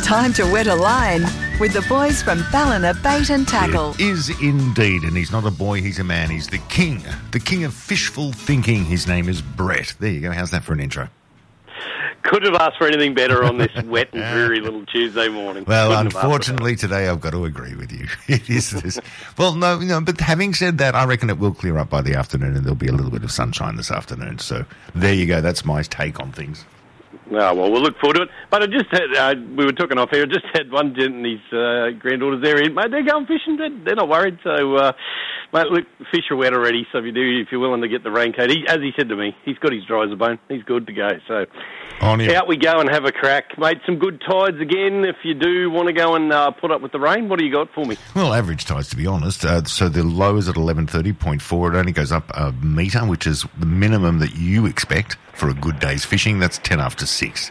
Time to wet a line with the boys from Ballina Bait and Tackle. It is indeed, and he's not a boy, he's a man. He's the king of fishful thinking. His name is Brett. There you go. How's that for an intro? Couldn't have asked for anything better on this wet and dreary little Tuesday morning. Well, unfortunately, today I've got to agree with you. It is this. Well, no, but having said that, I reckon it will clear up by the afternoon, and there'll be a little bit of sunshine this afternoon. So there you go. That's my take on things. Oh, well, we'll look forward to it. But I just had, we were talking off here, I just had one gent and his granddaughters there. Mate, they're going fishing. They're not worried. So, mate, look, fish are wet already. So if you're willing to get the raincoat, as he said to me, he's got his dry as a bone. He's good to go. So out we go and have a crack. Mate, some good tides again. If you do want to go and put up with the rain, what do you got for me? Well, average tides, to be honest. So the low is at 11:30.4. It only goes up a metre, which is the minimum that you expect for a good day's fishing. That's 10 after 6.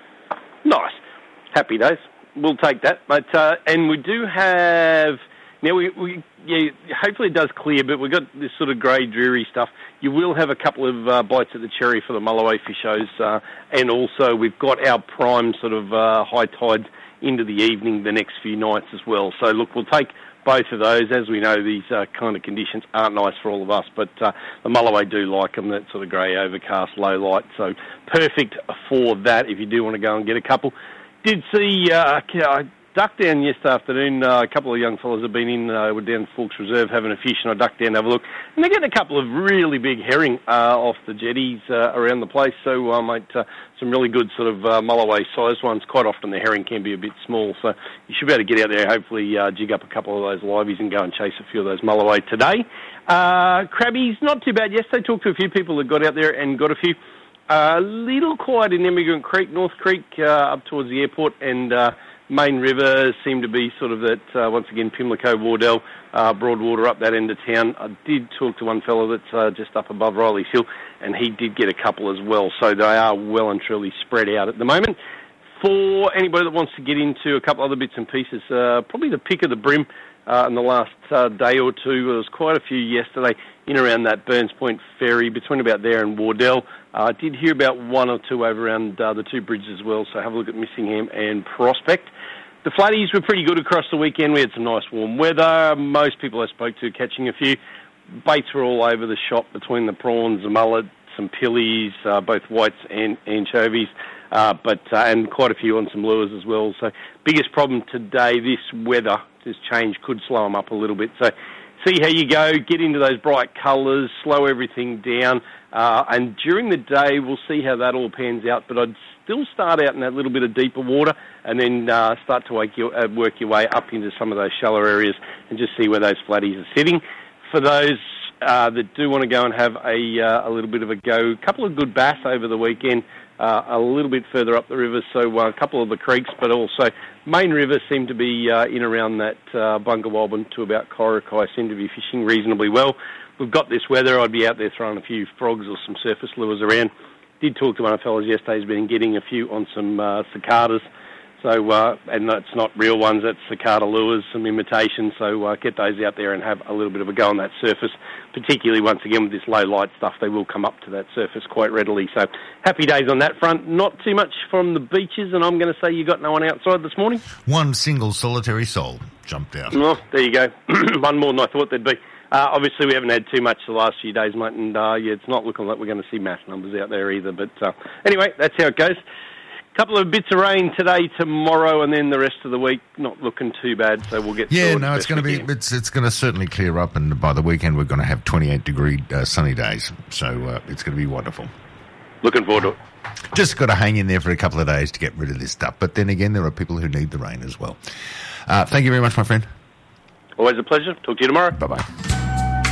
Nice. Happy days. We'll take that. But and we do have... Now, hopefully it does clear, but we've got this sort of grey, dreary stuff. You will have a couple of bites at the cherry for the mulloway fishers, and also we've got our prime sort of high tides into the evening the next few nights as well. So, look, we'll take both of those. As we know, these kind of conditions aren't nice for all of us, but the mulloway do like them, that sort of grey, overcast, low light. So, perfect for that if you do want to go and get a couple. Did see... ducked down yesterday afternoon. A couple of young fellas have been in. We're down Forks Reserve having a fish, and I ducked down to have a look. And they're getting a couple of really big herring off the jetties around the place. So, mate, some really good sort of mulloway-sized ones. Quite often the herring can be a bit small, so you should be able to get out there, hopefully jig up a couple of those liveys and go and chase a few of those mulloway today. Crabbies, not too bad. Yesterday, talked to a few people that got out there and got a few. A little quiet in Emigrant Creek, North Creek, up towards the airport, and... Main River seemed to be sort of that, once again, Pimlico, Wardell, Broadwater up that end of town. I did talk to one fellow that's just up above Riley's Hill, and he did get a couple as well. So they are well and truly spread out at the moment. For anybody that wants to get into a couple other bits and pieces, probably the pick of the brim in the last day or two. There was quite a few yesterday in around that Burns Point ferry, between about there and Wardell. I did hear about one or two over around the two bridges as well, so have a look at Missingham and Prospect. The flatties were pretty good across the weekend. We had some nice warm weather. Most people I spoke to catching a few. Baits were all over the shop between the prawns, the mullet, some pillies, both whites and anchovies, and quite a few on some lures as well. So biggest problem today, this weather, this change could slow them up a little bit. So see how you go, get into those bright colours, slow everything down, and during the day we'll see how that all pans out, but I'd still start out in that little bit of deeper water and then start to work your way up into some of those shallow areas and just see where those flatties are sitting. For those that do want to go and have a little bit of a go, a couple of good bass over the weekend, a little bit further up the river, so a couple of the creeks, but also Main River seem to be in around that Bunga to about Corokai, seem to be fishing reasonably well. We've got this weather, I'd be out there throwing a few frogs or some surface lures around. Did talk to one of the fellas yesterday, he's been getting a few on some cicadas, so and that's not real ones, that's cicada lures, some imitations, so get those out there and have a little bit of a go on that surface, particularly once again with this low light stuff, they will come up to that surface quite readily, so happy days on that front. Not too much from the beaches, and I'm going to say you got no one outside this morning? One single solitary soul jumped out. Oh, there you go. One more than I thought there'd be. Obviously, we haven't had too much the last few days, mate, and it's not looking like we're going to see mass numbers out there either. But anyway, that's how it goes. Couple of bits of rain today, tomorrow, and then the rest of the week not looking too bad. So we'll get. Yeah, no, it's going to be. It's going to certainly clear up, and by the weekend we're going to have 28-degree sunny days. So it's going to be wonderful. Looking forward to it. Just got to hang in there for a couple of days to get rid of this stuff. But then again, there are people who need the rain as well. Thank you very much, my friend. Always a pleasure. Talk to you tomorrow. Bye-bye.